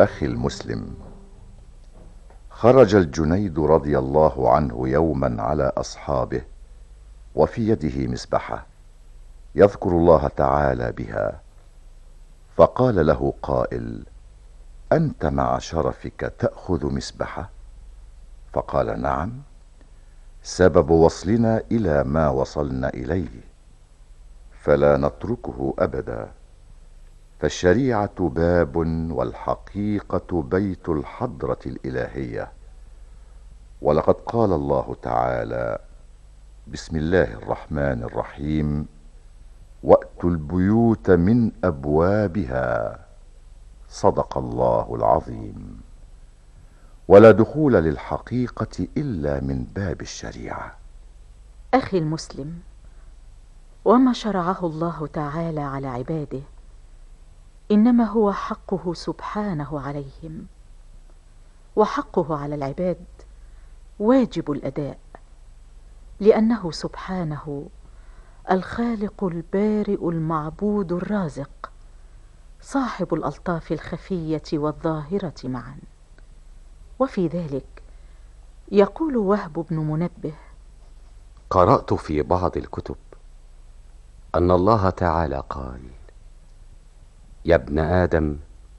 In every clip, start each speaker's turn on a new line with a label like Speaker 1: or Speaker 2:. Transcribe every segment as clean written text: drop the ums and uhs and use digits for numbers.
Speaker 1: أخي المسلم، خرج الجنيد رضي الله عنه يوما على أصحابه وفي يده مسبحة يذكر الله تعالى بها، فقال له قائل: أنت مع شرفك تأخذ مسبحة؟ فقال: نعم، سبب وصلنا إلى ما وصلنا إليه، فلا نتركه أبدا، فالشريعة باب والحقيقة بيت الحضرة الإلهية. ولقد قال الله تعالى: بسم الله الرحمن الرحيم: وأتوا البيوت من أبوابها. صدق الله العظيم. ولا دخول للحقيقة إلا من باب الشريعة.
Speaker 2: أخي المسلم، وما شرعه الله تعالى على عباده إنما هو حقه سبحانه عليهم، وحقه على العباد واجب الأداء، لأنه سبحانه الخالق البارئ المعبود الرازق، صاحب الألطاف الخفية والظاهرة معا. وفي ذلك يقول وهب بن منبه:
Speaker 3: قرأت في بعض الكتب أن الله تعالى قال: يا ابن آدم،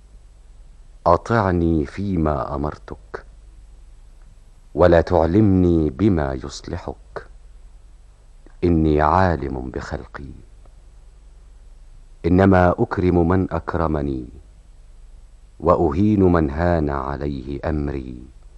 Speaker 3: أطعني فيما أمرتك، ولا تعلمني بما يصلحك، إني عالم بخلقي، إنما أكرم من أكرمني، وأهين من هان عليه أمري،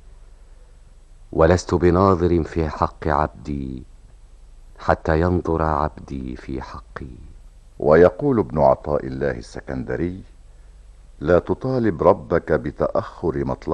Speaker 3: ولست بناظر في حق عبدي حتى ينظر عبدي في حقي.
Speaker 1: ويقول ابن عطاء الله السكندري: لا تطالب ربك بتأخر مطلبك